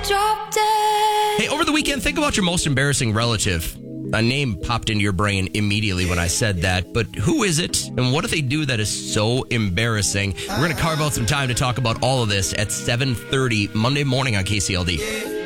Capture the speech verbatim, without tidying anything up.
drop dead. Hey, over the weekend, think about your most embarrassing relative. A name popped into your brain immediately when I said that, but who is it and what do they do that is so embarrassing? We're going to carve out some time to talk about all of this at seven thirty Monday morning on K C L D.